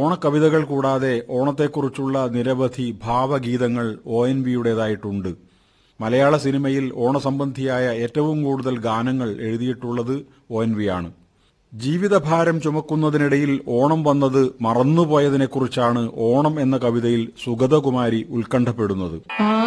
ഓണക്കവിതകൾ കൂടാതെ ഓണത്തെക്കുറിച്ചുള്ള നിരവധി ഭാവഗീതങ്ങൾ ONVയുടേതായിട്ടുണ്ട്. മലയാള സിനിമയിൽ ഓണസംബന്ധിയായ ഏറ്റവും കൂടുതൽ ഗാനങ്ങൾ എഴുതിയിട്ടുള്ളത് ONVയാണ്. ജീവിതഭാരം ചുമക്കുന്നതിനിടയിൽ ഓണം വന്നത് മറന്നുപോയതിനെക്കുറിച്ചാണ് ഓണം എന്ന കവിതയിൽ സുഗതകുമാരി ഉത്കണ്ഠപ്പെടുന്നത്.